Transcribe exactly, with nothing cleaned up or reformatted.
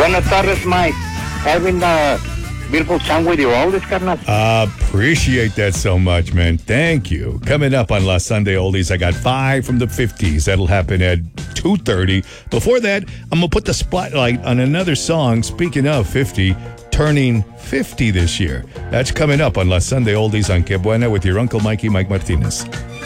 Buenas tardes, Mike. Having a beautiful time with you always, carnal. Uh, appreciate that so much, man. Thank you. Coming up on La Sunday Oldies, I got five from the fifties. That'll happen at two thirty. Before that, I'm going to put the spotlight on another song, speaking of fifty, turning fifty this year. That's coming up on La Sunday Oldies on Que Buena with your Uncle Mikey, Mike Martinez.